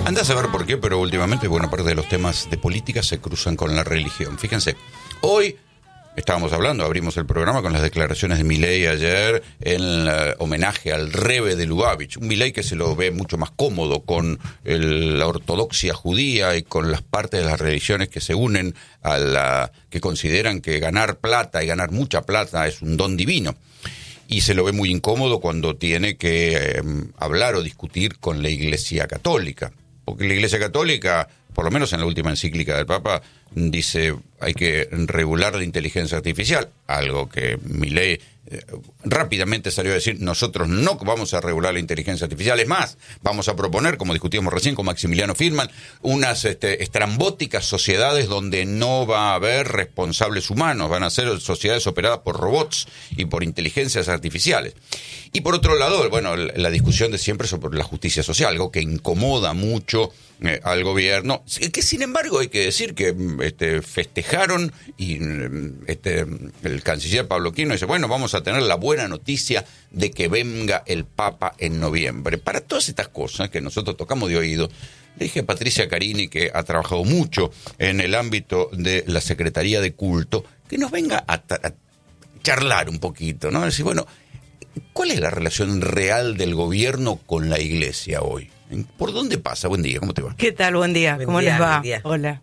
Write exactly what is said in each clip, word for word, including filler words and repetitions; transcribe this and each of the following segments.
Andá a saber por qué, pero últimamente buena parte de los temas de política se cruzan con la religión. Fíjense, hoy estábamos hablando, abrimos el programa con las declaraciones de Milei ayer en uh, homenaje al Rebbe de Lubavitch. Un Milei que se lo ve mucho más cómodo con el, la ortodoxia judía y con las partes de las religiones que se unen a la, que consideran que ganar plata y ganar mucha plata es un don divino. Y se lo ve muy incómodo cuando tiene que eh, hablar o discutir con la Iglesia Católica. Porque la Iglesia Católica, por lo menos en la última encíclica del Papa, dice hay que regular la inteligencia artificial, algo que Milei eh, rápidamente salió a decir, nosotros no vamos a regular la inteligencia artificial, es más, vamos a proponer, como discutíamos recién con Maximiliano Firman, unas este, estrambóticas sociedades donde no va a haber responsables humanos, van a ser sociedades operadas por robots y por inteligencias artificiales. Y por otro lado, bueno, la discusión de siempre sobre la justicia social, algo que incomoda mucho eh, al gobierno, que sin embargo hay que decir que este, festejaron y este, el canciller Pablo Quino dice, bueno, vamos a tener la buena noticia de que venga el Papa en noviembre. Para todas estas cosas que nosotros tocamos de oído, le dije a Patricia Carini, que ha trabajado mucho en el ámbito de la Secretaría de Culto, que nos venga a, a charlar un poquito, ¿no? Decir, bueno, ¿cuál es la relación real del gobierno con la Iglesia hoy? ¿Por dónde pasa? Buen día, ¿cómo te va? ¿Qué tal? Buen día, Buen ¿cómo día, les va? buen día. Hola.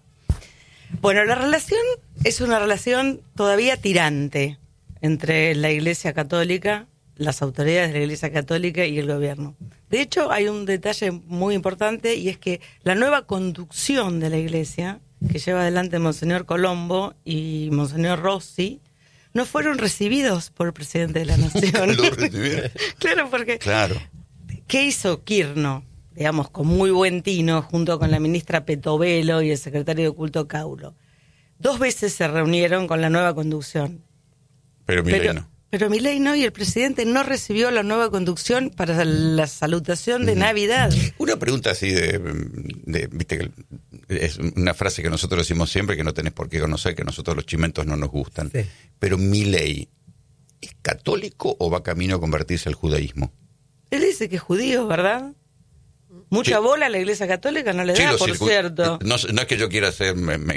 Bueno, la relación es una relación todavía tirante entre la Iglesia Católica, las autoridades de la Iglesia Católica y el gobierno. De hecho, hay un detalle muy importante y es que la nueva conducción de la Iglesia, que lleva adelante Monseñor Colombo y Monseñor Rossi, no fueron recibidos por el presidente de la Nación. ¿Lo recibieron? Claro, porque... Claro. ¿Qué hizo Quirno? Digamos, con muy buen tino, junto con la ministra Petovelo y el secretario de Culto Caulo. Dos veces se reunieron con la nueva conducción. Pero Milei pero, no. Pero Milei no, y el presidente no recibió la nueva conducción para la salutación de uh-huh. Navidad. Una pregunta así de, de, viste, que es una frase que nosotros decimos siempre, que no tenés por qué conocer, que a nosotros los chimentos no nos gustan. Sí. Pero Milei, ¿es católico o va camino a convertirse al judaísmo? Él dice que es judío, ¿verdad? Mucha sí. bola a la Iglesia Católica no le da, sí, por circu- cierto. No, no es que yo quiera ser me, me,